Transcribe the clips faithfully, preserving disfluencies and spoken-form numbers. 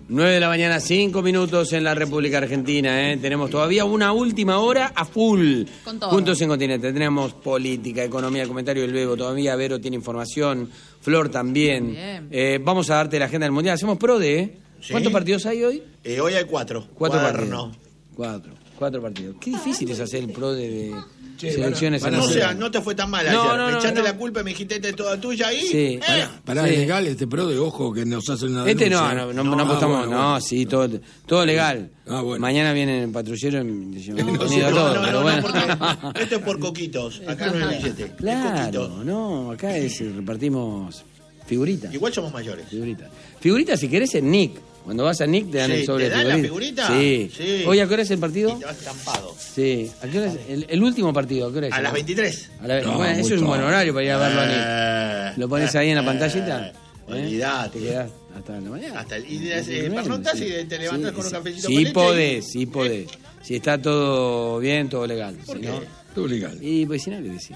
nueve de la mañana, cinco minutos en la República Argentina, ¿eh? Tenemos todavía una última hora a full. Con todo. Juntos en Continente. Tenemos política, economía, comentario del Bebo. Todavía Vero tiene información. Flor también. Bien. Eh, vamos a darte la agenda del Mundial. Hacemos PRODE, ¿eh? Sí. ¿Cuántos partidos hay hoy? Eh, hoy hay cuatro. Cuatro Cuaderno. partidos. Cuatro. Cuatro partidos. Qué difícil es hacer el PRODE de Che, selecciones. bueno, en no, el o sea, Mundial. no te fue tan mal No, ayer. no, Me no, echaste no. la culpa y me dijiste esta es toda tuya ahí. Sí. Eh. Pará, pará, Sí. es legal este pro de ojo que nos hacen una Este denuncia. no, no, no, No, no apostamos, ah, bueno, no, bueno. sí, todo, todo legal. Ah, bueno. Mañana viene el patrullero y me No, unido no, todo, no, pero no, bueno. porque esto es por coquitos. Acá no es billete. Es Claro, coquito. no, acá es, repartimos figuritas. Igual somos mayores. Figuritas. Figuritas, si querés, en Nick. Cuando vas a Nick te dan Sí, el sobre ¿te de dan la figuritas. figurita? Sí. Sí. ¿Hoy a qué hora es el partido? Y te vas estampado. Sí. ¿A qué hora es? El, el último partido, ¿a qué hora es? A las veintitrés. A la- No, bueno, muy eso es un buen tarde. horario para ir a verlo a Nick. Eh, ¿Lo pones ahí en la eh, pantallita? ¿Eh? Olvidate. Te quedás hasta la mañana. Hasta el- y de- eh, pernotás y te levantás con un cafecito Sí con leche podés, y- sí podés. Si está todo bien, todo legal. ¿Por Si qué? no- Todo legal. Y pues si no, ¿qué decís?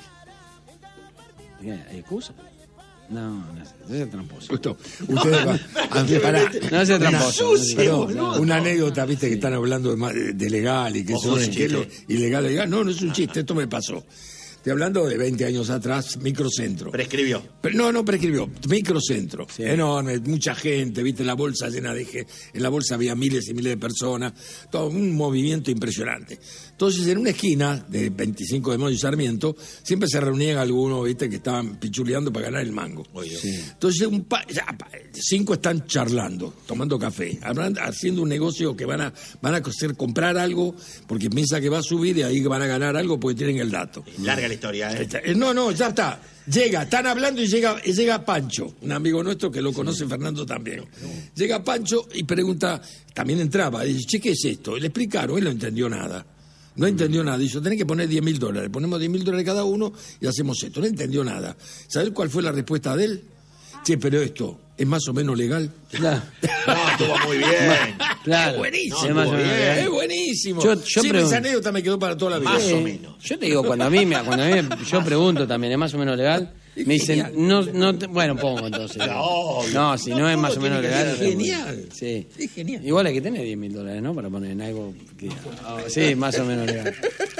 ¿Qué? ¿Hay excusa? No, no es, no es tramposo. Justo, ustedes van. Ah, pará. No es tramposo. sucio, Pero, boludo. una anécdota, viste, que están hablando de, ma- de legal y que Ojo, eso sí, que es lo sí. ilegal, legal. No, no es un chiste, esto me pasó. Estoy hablando de veinte años atrás, microcentro. Prescribió. Pero no, no prescribió, microcentro, Sí. enorme, mucha gente, viste, la bolsa llena de gente, en la bolsa había miles y miles de personas, todo un movimiento impresionante. Entonces, en una esquina de veinticinco de Mayo y Sarmiento, siempre se reunían algunos, viste, que estaban pichuleando para ganar el mango. Entonces, un pa- ya, pa- cinco están charlando, tomando café, hablando, haciendo un negocio que van a, van a hacer, comprar algo, porque piensa que va a subir y ahí van a ganar algo porque tienen el dato. Larga la historia, ¿eh? Está- eh, No, no, ya está. Llega, están hablando y llega, y llega Pancho, un amigo nuestro que lo conoce Fernando también. Llega Pancho y pregunta, también entraba, y dice, che, ¿qué es esto? Y le explicaron, él no entendió nada. No entendió nada. Dice, tenés que poner diez mil dólares. Ponemos diez mil dólares cada uno y hacemos esto. No entendió nada. ¿Sabés cuál fue la respuesta de él? Che, pero esto es más o menos legal. Claro. No, estuvo muy bien. Claro. Es buenísimo. Es más o menos bien. legal. Es buenísimo. Yo- yo Siempre pregunto. esa anécdota me quedó para toda la vida. Más Sí. o menos. Yo te digo, cuando a mí me, cuando a mí me- yo pregunto también, ¿es más o menos legal? Me dicen, no, no, te- bueno, pongo entonces. No, No, si no es más o todo menos tiene que legal. ser genial. Sí. Es genial. Igual hay que tener diez mil dólares, ¿no? Para poner en algo que. ah, sí, más o menos legal.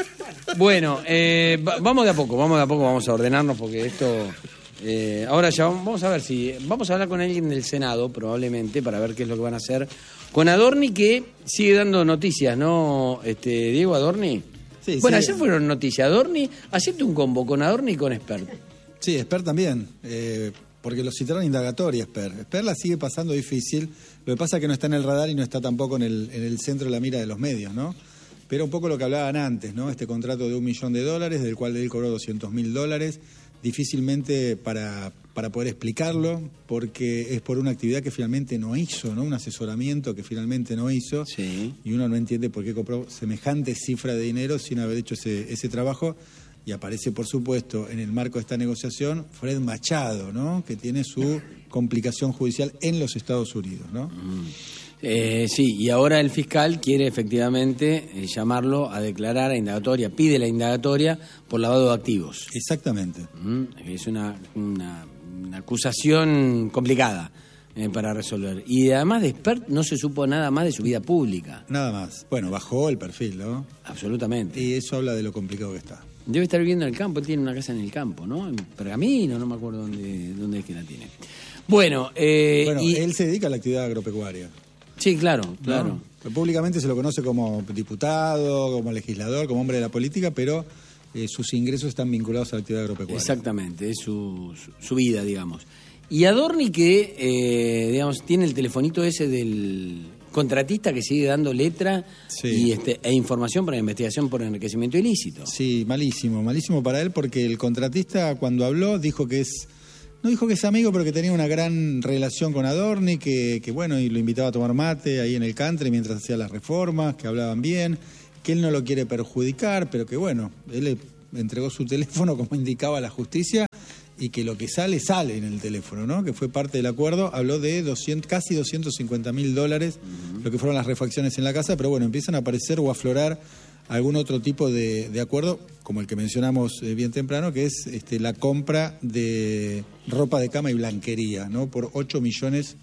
Bueno, eh, va- vamos de a poco, vamos de a poco, vamos a ordenarnos porque esto. eh, ahora ya vamos, vamos a ver si. Vamos a hablar con alguien del Senado, probablemente, para ver qué es lo que van a hacer. Con Adorni, que sigue dando noticias, ¿no? Este, Diego Adorni. Sí, bueno, sí. ayer fueron noticias. Adorni, acepta un combo con Adorni y con Expert. Sí, Esper también, eh, porque lo citaron indagatoria Esper. Esper la sigue pasando difícil, lo que pasa es que no está en el radar y no está tampoco en el, en el centro de la mira de los medios, ¿no? Pero un poco lo que hablaban antes, ¿no? Este contrato de un millón de dólares, del cual él cobró doscientos mil dólares, difícilmente para, para poder explicarlo, porque es por una actividad que finalmente no hizo, ¿no? Un asesoramiento que finalmente no hizo, Sí. y uno no entiende por qué compró semejante cifra de dinero sin haber hecho ese, ese trabajo. Y aparece, por supuesto, en el marco de esta negociación, Fred Machado, ¿no? Que tiene su complicación judicial en los Estados Unidos, ¿no? Eh, sí, y ahora el fiscal quiere efectivamente eh, llamarlo a declarar a indagatoria, pide la indagatoria por lavado de activos. Exactamente. Mm, Es una, una, una acusación complicada eh, para resolver. Y además de Expert no se supo nada más de su vida pública, Nada más. Bueno, bajó el perfil, ¿no? absolutamente. Y eso habla de lo complicado que está. Debe estar viviendo en el campo, él tiene una casa en el campo, ¿no? En Pergamino, no me acuerdo dónde, dónde es que la tiene. Bueno, eh, Bueno, y- él se dedica a la actividad agropecuaria. sí, claro, ¿no? claro. Públicamente se lo conoce como diputado, como legislador, como hombre de la política, pero eh, sus ingresos están vinculados a la actividad agropecuaria. Exactamente, es su, su, su vida, digamos. Y Adorni que, eh, digamos, tiene el telefonito ese del contratista que sigue dando letra Sí. y este, e información para la investigación por enriquecimiento ilícito. Sí, malísimo, malísimo para él porque el contratista cuando habló dijo que es, no dijo que es amigo, pero que tenía una gran relación con Adorni, que, que bueno, y lo invitaba a tomar mate ahí en el country mientras hacía las reformas, que hablaban bien, que él no lo quiere perjudicar, pero que bueno, él le entregó su teléfono como indicaba la justicia y que lo que sale, sale en el teléfono, ¿no? Que fue parte del acuerdo, habló de doscientos, casi doscientos cincuenta mil dólares, uh-huh. lo que fueron las refacciones en la casa, pero bueno, empiezan a aparecer o a aflorar algún otro tipo de, de acuerdo, como el que mencionamos eh, bien temprano, que es este, la compra de ropa de cama y blanquería, ¿no? Por ocho millones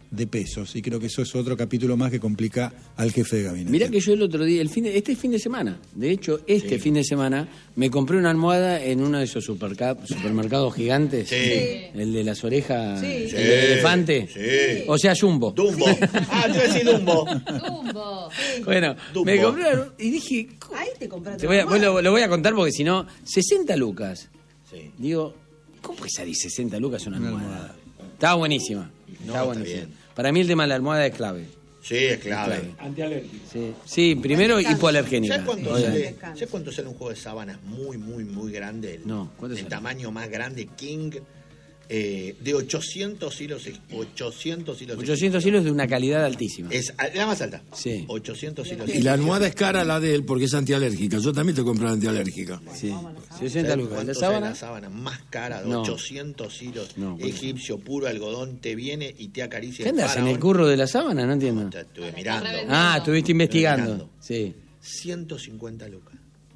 de pesos. Y creo que eso es otro capítulo más que complica al jefe de gabinete. Mirá que yo el otro día, el fin de, este fin de semana, de hecho, este sí. fin de semana, me compré una almohada en uno de esos superca- supermercados gigantes. Sí. El de las orejas, Sí. el de elefante. Sí. O sea, Jumbo. Dumbo. Ah, yo decía Dumbo. Dumbo. Bueno, Dumbo. me compré una- y dije... Ahí te compraste Te voy a, una almohada. lo, lo voy a contar porque si no, sesenta lucas. Sí. Digo, ¿cómo que salí sesenta lucas una almohada? Estaba buenísima. No, Estaba está buenísima. bien. Para mí el tema de la almohada es clave. Sí, es clave. Sí, sí primero Descanso. hipoalergénica. ¿Sabes cuánto, Oigan. sale, Descanso. ¿Sabes cuánto sale un juego de sábanas muy, muy, muy grande? El, No, ¿cuánto el sale? tamaño más grande, King, eh, de ochocientos hilos. ochocientos hilos. ochocientos hilos de una calidad altísima. Es la más alta. Sí. ochocientos hilos. Y la almohada es cara la de él porque es antialérgica. Yo también te compré la antialérgica. Sí, ¿Sabes sesenta lucas. cuánto ¿La sale sábana? la sábana más cara? No. ochocientos hilos. No, ¿cuánto? Egipcio, puro algodón, te viene y te acaricia. ¿Qué el andas en faraón. el curro de la sábana? No entiendo. Te estuve mirando. Ah, estuviste investigando. mirando. Sí. ciento cincuenta lucas.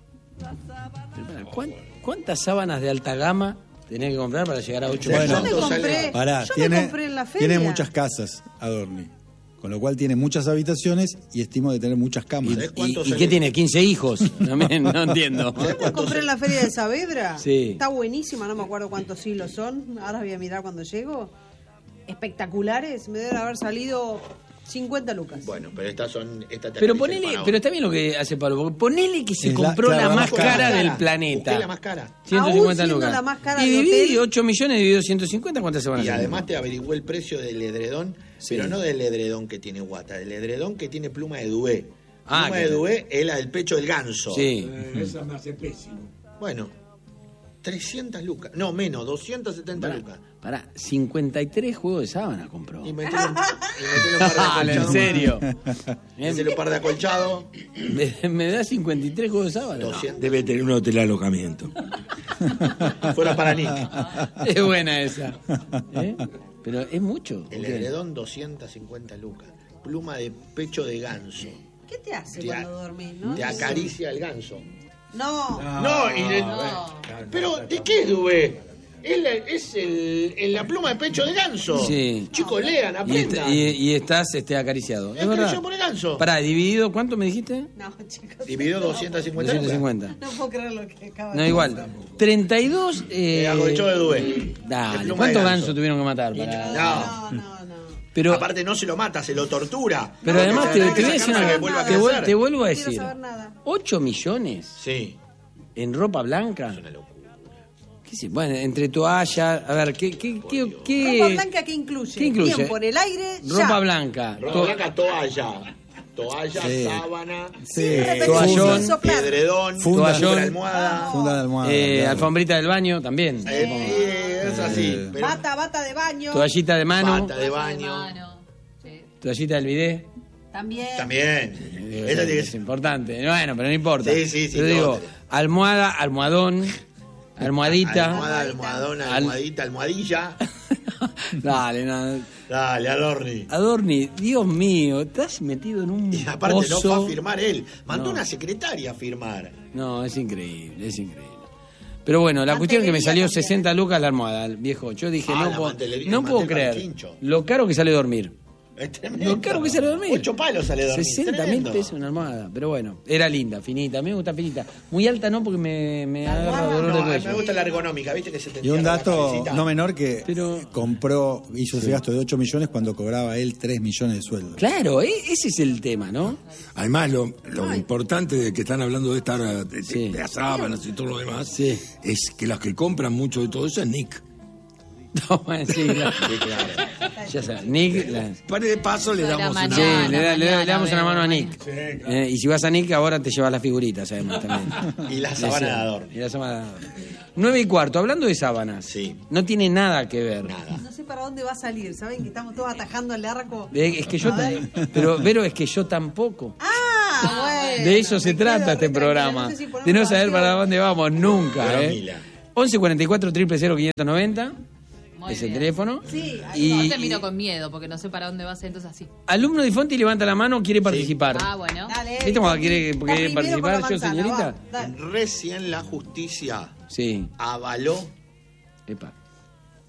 Pero pará, ¿cuán- ¿Cuántas sábanas de alta gama tenés que comprar para llegar a ocho Bueno, Yo millones? me ¿cuánto compré, sale? Pará, yo tiene, me compré en la feria. tiene muchas casas, Adorni. Con lo cual tiene muchas habitaciones y estimo de tener muchas camas. ¿Sabés ¿Y, cuánto y sale? qué tiene? ¿quince hijos? No, me- no entiendo. Yo me compré en la feria de Saavedra. Sí. Está buenísima, no me acuerdo cuántos hilos son. Ahora voy a mirar cuando llego. Espectaculares. Me deben haber salido cincuenta lucas. Bueno, pero estas son. Esta te Pero acaricia el ponele, faraón. pero está bien lo que hace Pablo, porque ponele que se Es la- compró claro, la, la más más cara, cara. del Busqué planeta. la más cara. ciento Aún cincuenta siendo lucas. la más cara y del dividí hotel. ocho millones dividido ciento cincuenta, ¿cuántas se van a Y hacer? además te averigué el precio del edredón, Sí. pero no del edredón que tiene guata, del edredón que tiene pluma de dué. Ah, Pluma que- de dué es la del pecho del ganso. Sí. Esa me hace pésimo. Bueno, trescientas lucas. No, menos, doscientas setenta Pará, lucas. pará, cincuenta y tres juegos de sábana compró. Y metele un, y metele un par de Dale, en acolchados serio. más. Metele un par de acolchados. ¿Me, me da cincuenta y tres juegos de sábana? doscientos. Debe tener un hotel de alojamiento. Fuera para Nick. Es buena esa. ¿Eh? Pero es mucho. El ¿o qué? edredón, doscientas cincuenta lucas. Pluma de pecho de ganso. ¿Qué te hace Te, cuando a- dormís? ¿no? te acaricia el ganso. No. No, y de- pero ¿de qué es dué? Es, la, es el, el- la pluma de pecho de ganso. Sí. Chicos, lean, Y, aprendan. est- y- y estás este, acariciado. Es Es verdad. acarició por el ganso. Pará, dividido, ¿cuánto me dijiste? No, chicos. Dividió doscientas cincuenta lucas. doscientos cincuenta. No puedo creer lo que acaba No, de igual. treinta y dos. Eh, Eh, acolchado de dué. De Dale, pluma ¿cuántos de gansos tuvieron que matar? Y- Para... No. No, no, no. Pero, Aparte no se lo mata, se lo tortura. pero No, además que te, se te voy a la decir saca una que vuelva a te, vuel- crecer. te vuelvo a No quiero decir. saber nada. ocho millones Sí, en ropa blanca. una locura. ¿Qué sé? Bueno, entre toalla, a ver, ¿qué, qué, qué, qué- ¿Ropa blanca qué incluye? ¿Qué incluye? Tiempo en el aire, ya. Ropa blanca. Ropa to- blanca, toalla. Toalla, Sí. sábana, Sí, repetir, toallón, sin soplar. edredón, Funda. super almohada. Funda de almohada. eh, claro. alfombrita del baño también. Eh, es así. Pero Bata, bata de baño. Toallita de mano, bata de baño. Sí. toallita del bidet. También. También. Eh, Esa tiene que es ser- importante. Bueno, pero no importa. Sí, sí, sí, Pero no, digo, pero- almohada, almohadón, almohadita. Almohada, almohadona, Al- almohadita, almohadilla. Dale, no. Dale, Adorni. Adorni, Dios mío, estás metido en un Y aparte no pozo. fue a firmar él. Mandó No. una secretaria a firmar. No, es increíble, es increíble. Pero bueno, la cuestión es que me Mantelería salió también. sesenta lucas la almohada, el viejo. Yo dije, Ah, no, la puedo, mantelería, no el puedo mantel para el creer quincho. lo caro que sale dormir. Es tremendo. Lo caro que sale dormir. Ocho palos sale dormir. sesenta mil tremendo. pesos una almohada. Pero bueno, era linda, finita. Me gusta finita. Muy alta no, porque me, me La agarra almohada, dolor No, de a mí cuello. me gusta la ergonómica, ¿viste? Que se te Y un entierra la dato cabecita. no menor que Pero- compró, hizo ese gasto de ocho millones cuando cobraba él tres millones de sueldo. Claro, e- ese es el tema, ¿no? Además, lo, lo importante de que están hablando de esta de, de- Sí. de las sábanas y todo lo demás Sí. es que los que compran mucho de todo eso es Nick. No, bueno, sí, claro. Sí, claro. Ya sabes, Nick... la- Para de paso le Eso de la damos una... Sí, mañana. le, da- le da- le damos una mano a mañana. Nick. Eh, y si vas a Nick, ahora te llevas las figuritas, además, también. Y la sábana de Adorni. Y la sábana de Adorni. Nueve y cuarto, hablando de sábanas. Sí. No tiene nada que ver. Nada. No sé para dónde va a salir. ¿Saben que estamos todos atajando el arco? Eh, Es que yo... A ver. ta- Pero, Vero, es que yo tampoco. Ah, bueno. De eso se me quedo trata este re tranquila, programa. no sé si ponemos De no saber canción. para dónde vamos nunca, Pero ¿eh? Mila. once cuarenta y cuatro, triple cero, quinientos noventa. Muy Es el bien. teléfono. Sí, ahí Yo Y, te miro con miedo porque no sé para dónde va a ser, entonces así. alumno de Fonti levanta la mano, quiere participar. Ah, bueno. Dale, ¿Viste cuando Fonti, quiere- vos quiere primero con participar la yo, manzana, señorita? va, dale. Recién la justicia Sí. avaló Epa.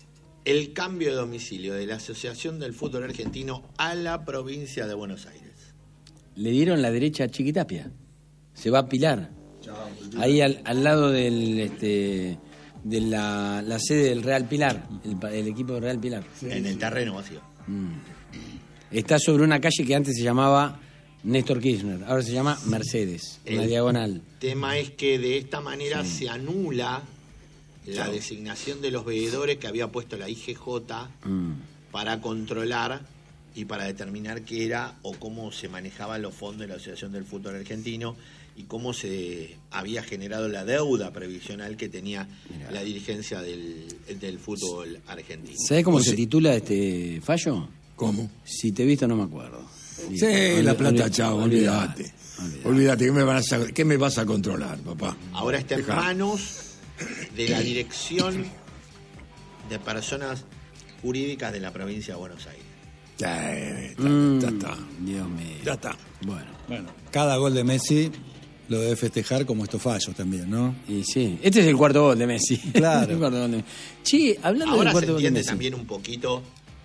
el cambio de domicilio de la Asociación del Fútbol Argentino a la provincia de Buenos Aires. Le dieron la derecha a Chiquitapia. Se va a Pilar. Ahí al, al lado del este de la, la sede del Real Pilar, el, el equipo de Real Pilar. En el terreno vacío. Mm. Está sobre una calle que antes se llamaba Néstor Kirchner, ahora se llama Mercedes, una El diagonal. El tema es que de esta manera Sí. se anula la Chao. designación de los veedores que había puesto la I G J Mm. para controlar y para determinar qué era o cómo se manejaban los fondos de la Asociación del Fútbol Argentino y cómo se había generado la deuda previsional que tenía Mirá. la dirigencia del, del fútbol argentino. ¿Sabés cómo O se si- titula este fallo? ¿Cómo? Si te he visto no me acuerdo. Sí, la plata, Olvi- chao, olvidate. olvídate. Olvídate, ¿qué me, vas a, ¿qué me vas a controlar, papá? Ahora está en Dejá. manos de la Dirección de Personas Jurídicas de la provincia de Buenos Aires. Ya, está, Mm, ya está. Dios mío. Ya está. Bueno, Bueno, cada gol de Messi lo debe festejar como estos fallos también, ¿no? y sí. Este es el cuarto gol de Messi. Claro. El cuarto gol de Messi. Che, hablando Ahora del se cuarto gol de entiende Messi. también un poquito,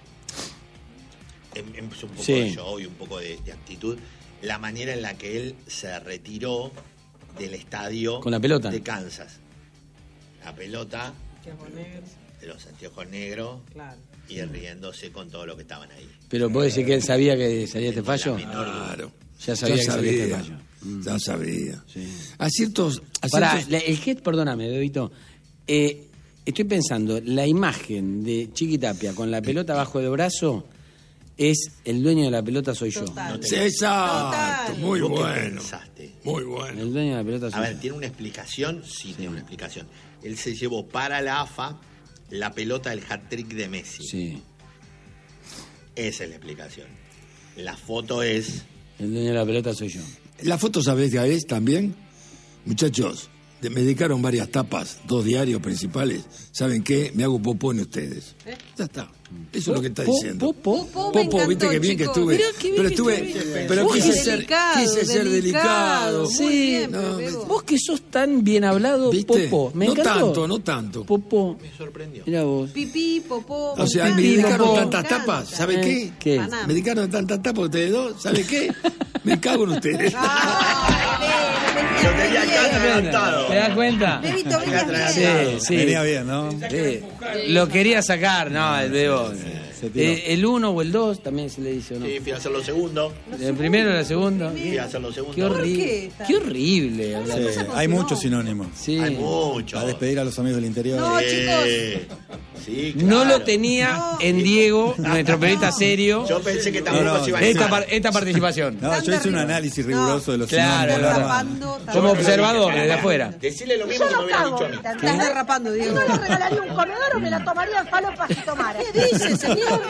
em- em- es un poco Sí. de show y un poco de, de actitud, la manera en la que él se retiró del estadio Con la pelota. de Kansas. La pelota, de los anteojos negros Claro. y riéndose con todo lo que estaban ahí. Pero vos decís que él sabía que salía este fallo. La menor duda. Claro. Ya sabía que salía este sabía. fallo. Mm. Ya sabía. Sí. A ciertos... A Pará, ciertos- la- el gesto, perdóname, Bebito. Eh, estoy pensando, la imagen de Chiquitapia con la pelota bajo el brazo es el dueño de la pelota soy yo. Total. Sí, exacto. Total. Muy ¿Vos qué bueno. pensaste? Muy bueno. El dueño de la pelota A soy ver, yo. ¿tiene una explicación? Sí, tiene una explicación. Él se llevó para la A F A la pelota del hat-trick de Messi. Sí. Esa es la explicación. La foto es... El dueño de la pelota soy yo. La foto, ¿sabés qué es también? Muchachos, de- me dedicaron varias tapas, dos diarios principales. ¿Saben qué? Me hago popó en ustedes. Ya está. Eso es lo que está Po- diciendo. Popo. Popo me Popo, viste encantó, que bien que chicos. estuve. Mirá qué bien pero que estuve, estuviste. pero Vos quise qué ser, delicado, quise ser delicado. delicado. Muy Sí, bien, no, Bebo. Vos que sos tan bien hablado, ¿Viste? Popo. Me no encantó. tanto, no tanto. Popo. Me sorprendió. Mira vos. Pipí, popó. O sea, me encanta, dedicaron Popó. tantas me tapas, encanta. ¿sabe Eh, qué? ¿Qué? Panam. Me dedicaron tantas tapas ustedes dos, ¿sabe qué? Me cago en ustedes. Ay, Lo tenía acá adelantado. ¿Te das cuenta? Bebito, Venía venía Sí, bien. sí. Venía bien, ¿no? Sí. Lo quería sacar, no, el Bebo. se tiró. Eh, el uno o el dos también se le dice, ¿o no? Sí, fui a hacer lo segundo. El primero o el segundo. Fui a hacer lo segundo. Qué ¿Por horrible. qué? Qué horrible. hablar Sí, así. hay muchos sinónimos. Sí. Hay mucho. A despedir a los amigos del interior. No, Sí. chicos. Sí, No claro. lo tenía No. en Diego, nuestro periodista serio, Yo pensé que tampoco No, no, se iba a esta, decir. par- esta participación. No, Están yo hice un derriba- análisis No. riguroso de los Claro, sinónimos. es nada verdad. más. Derrapando, está Como bien. observador desde afuera. Decirle lo mismo que me hubiera dicho a mí. Estás derrapando, Diego. ¿No le regalaría un comedor o me la tomaría en falopa si tomara? ¿Qué dice, señor?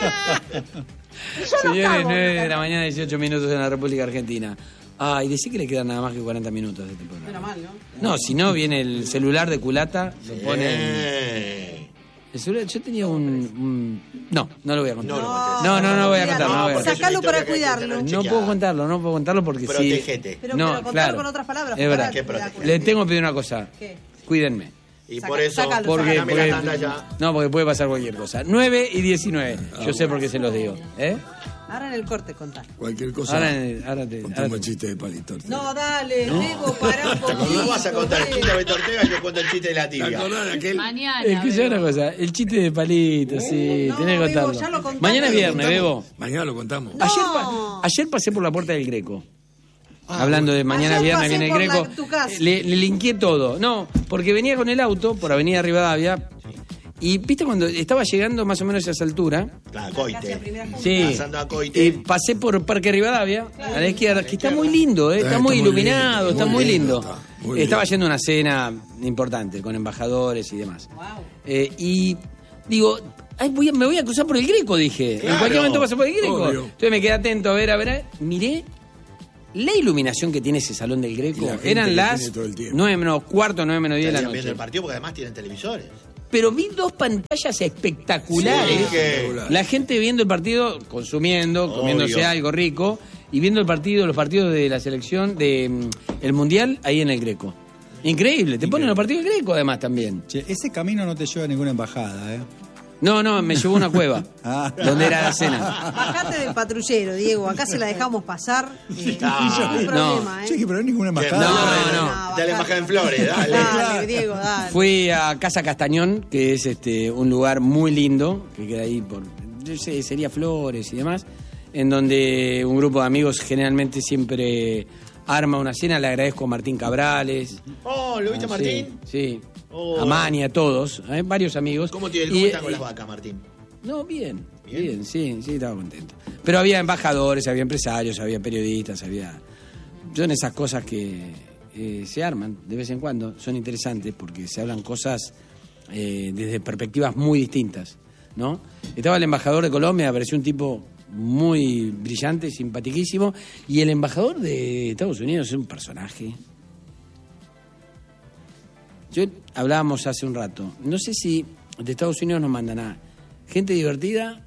Yo no Señores, cago. nueve de la mañana, dieciocho minutos en la República Argentina. Ay, decí que le quedan nada más que cuarenta minutos de este programa. Menos mal, ¿no? No, si no, viene el celular de culata, lo pone... Eh. El celular, yo tenía un, un- No, no lo voy a contar. No lo No, contés. no, no, no voy a contar. No, No, voy a porque contar. es una Sacalo para historia que hay que cuidarlo. tener No chequeada. puedo contarlo, no puedo contarlo porque Protégete. sí. Pero- no, pero contalo claro. con otras palabras, Es verdad. para que proteger. Le tengo que pedir una cosa. ¿Qué? Cuídenme. Y Saca- por eso, sácalo, Porque, dame porque- la tanda ya. no, porque puede pasar cualquier cosa. nueve y diecinueve. Yo sé por qué se los digo. ¿Eh? Ahora en el corte contá. Cualquier cosa. Ahora, ahora te. Contame ahora un te- chiste de palito. Ortega. No, dale, Diego, pará un poquito. No vas a contar el chiste de Beto Ortega y yo cuento el chiste de la ¿Te tibia. acordás de aquel? Mañana. Escucha Bebo. una cosa, el chiste de palito, sí, no, tenés que Bebo, contarlo. ya lo contamos. Mañana es ¿Lo viernes, contamos? Bebo. Mañana lo contamos. No. Ayer, pa- ayer pasé por la puerta del Greco. Hablando de mañana Ayer viernes pasé viene el por Greco. la- tu casa. Le, le linkeé todo. No, porque venía con el auto por Avenida Rivadavia. Y viste cuando estaba llegando más o menos a esa altura. Claro, Casi a coite. primera junta. Sí. Pasando a Coite. Y pasé por Parque Rivadavia, a la izquierda, que está muy lindo, ¿eh? Eh, está, está muy muy iluminado, lindo, está muy muy lindo lindo. está, muy Estaba lindo. yendo a una cena importante con embajadores y demás. Wow. Eh, y digo, ay, voy a- me voy a cruzar por el Greco, dije. En Claro. cualquier momento paso por el Greco. Obvio. Entonces me quedé atento a ver, a ver, a ver. Miré la iluminación que tiene ese salón del Y Greco. la gente Eran que las tiene todo el tiempo. nueve menos cuarto, nueve menos diez de la Estarían viendo noche. el partido porque además tienen televisores. Pero vi dos pantallas espectaculares. Sí, que- La gente viendo el partido, consumiendo, Obvio. comiéndose algo rico, y viendo el partido, los partidos de la selección de mm, el Mundial ahí en el Greco. Increíble, te ponen los partidos del Greco además también. Che, ese camino no te lleva a ninguna embajada, ¿eh? No, no, me llevó a una cueva, Ah. donde era la cena. Bajate del patrullero, Diego. Acá se la dejamos pasar. Eh, Ah, ningún no. problema, Che, ¿eh? pero no hay ninguna Bien, embajada. No, no. no. Dale embajada en Flores, dale. Dale, Diego, dale. Fui a Casa Castañón, que es este un lugar muy lindo, que queda ahí por, yo sé, sería Flores y demás, en donde un grupo de amigos generalmente siempre arma una cena. Le agradezco a Martín Cabrales. Oh, ¿lo viste, Ah, Martín? Sí, sí. Oh. A Mani, a todos, ¿eh? Varios amigos. ¿Cómo, tiene, Y, cómo están con eh, las vacas, Martín? No, bien, Bien. bien, sí, sí, estaba contento. Pero había embajadores, había empresarios, había periodistas, había... Son esas cosas que eh, se arman de vez en cuando, son interesantes porque se hablan cosas eh, desde perspectivas muy distintas, ¿no? Estaba el embajador de Colombia, me pareció un tipo muy brillante, simpatiquísimo, y el embajador de Estados Unidos es un personaje. Yo hablábamos hace un rato, no sé si de Estados Unidos nos mandan a gente divertida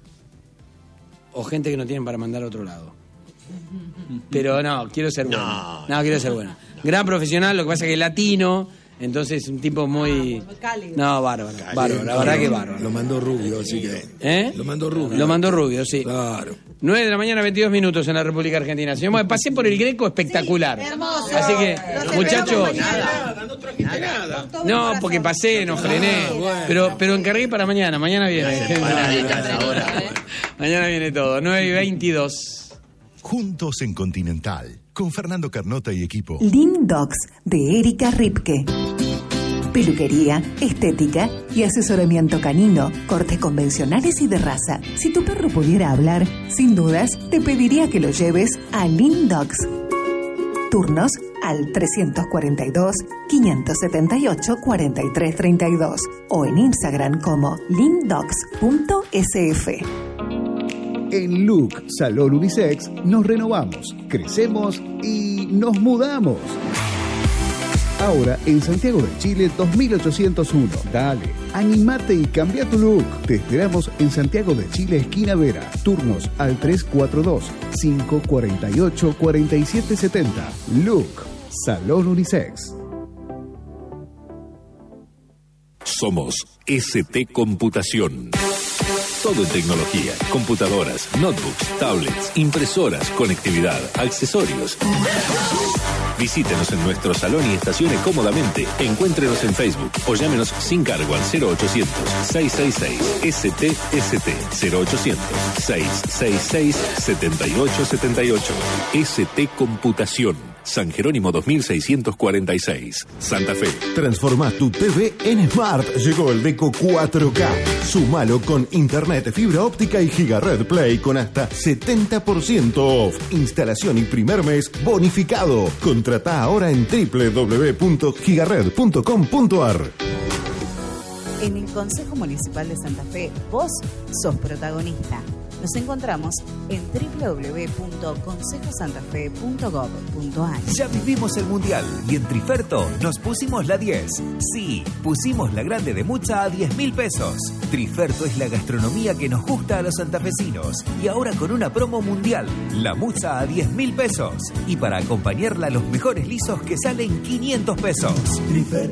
o gente que no tienen para mandar a otro lado. Pero no, quiero ser bueno. No, No, quiero ser bueno. Gran profesional, lo que pasa es que es latino, entonces un tipo muy... muy cálido. No, bárbaro, bárbaro, la verdad que bárbaro. Lo mandó Rubio, así que. ¿Eh? Lo mandó Rubio. Lo mandó Rubio, sí. Claro. nueve de la mañana, veintidós minutos en la República Argentina. Señor, bueno, pasé por el Greco espectacular. Hermoso. Así que, Los muchachos... esperamos mañana. no trajiste nada. Todo No, corazón. porque pasé, nos frené. Pero, pero encargué para mañana, mañana viene. Empanaditas ahora. Mañana viene todo, nueve y veintidós. Juntos en Continental, con Fernando Carnota y equipo. Lindox de Erika Ripke. Peluquería, estética y asesoramiento canino, cortes convencionales y de raza. Si tu perro pudiera hablar, sin dudas, te pediría que lo lleves a Lindox. Turnos al trescientos cuarenta y dos, quinientos setenta y ocho, cuarenta y tres treinta y dos o en Instagram como lindox punto s f. En Look Salón Unisex nos renovamos, crecemos y nos mudamos. Ahora en Santiago de Chile dos mil ochocientos uno. Dale, animate y cambia tu look. Te esperamos en Santiago de Chile, esquina Vera. Turnos al tres cuatro dos, cinco cuatro ocho, cuatro siete siete cero. Look Salón Unisex. Somos S T Computación. Todo en tecnología, computadoras, notebooks, tablets, impresoras, conectividad, accesorios. Visítenos en nuestro salón y estacione cómodamente. Encuéntrenos en Facebook o llámenos sin cargo al cero ochocientos, seiscientos sesenta y seis S T S T cero ochocientos, seiscientos sesenta y seis, setenta y ocho setenta y ocho. S T Computación. San Jerónimo dos mil seiscientos cuarenta y seis, Santa Fe. Transforma tu T V en Smart. Llegó el Deco cuatro K. Sumalo con internet, fibra óptica y Gigared Play con hasta setenta por ciento off. Instalación y primer mes bonificado. Contratá ahora en doble u doble u doble u punto gigared punto com punto a r. En el Consejo Municipal de Santa Fe, vos sos protagonista. Nos encontramos en doble u doble u doble u punto consejo santa fe punto gob punto a r. Ya vivimos el Mundial y en Triferto nos pusimos la diez. Sí, pusimos la grande de mucha a diez mil pesos. Triferto es la gastronomía que nos gusta a los santafesinos. Y ahora con una promo mundial, la mucha a diez mil pesos. Y para acompañarla los mejores lisos que salen quinientos pesos. Trifer,